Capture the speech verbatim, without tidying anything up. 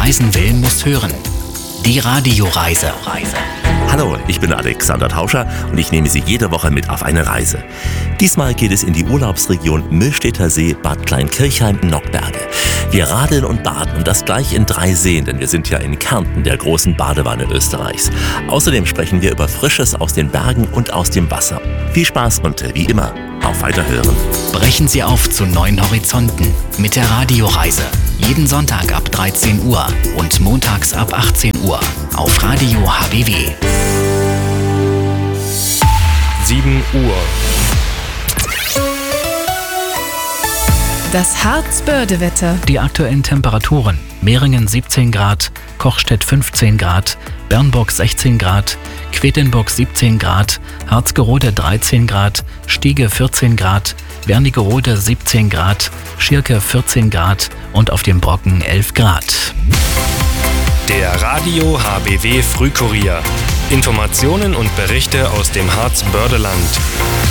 reisen will, muss hören. Die Radioreise. Hallo, ich bin Alexander Tauscher und ich nehme Sie jede Woche mit auf eine Reise. Diesmal geht es in die Urlaubsregion Millstätter See, Bad Kleinkirchheim, Nockberge. Wir radeln und baden und das gleich in drei Seen, denn wir sind ja in Kärnten, der großen Badewanne Österreichs. Außerdem sprechen wir über Frisches aus den Bergen und aus dem Wasser. Viel Spaß und wie immer, auf Weiterhören. Brechen Sie auf zu neuen Horizonten mit der Radioreise. Jeden Sonntag ab dreizehn Uhr und montags ab achtzehn Uhr auf Radio H B W. sieben Uhr. Das Harz-Börde-Wetter. Die aktuellen Temperaturen: Meringen siebzehn Grad, Kochstedt fünfzehn Grad, Bernburg sechzehn Grad, Quedlinburg siebzehn Grad, Harzgerode dreizehn Grad, Stiege vierzehn Grad, Wernigerode siebzehn Grad, Schirke vierzehn Grad und auf dem Brocken elf Grad. Der Radio H B W Frühkurier. Informationen und Berichte aus dem Harz-Bördeland.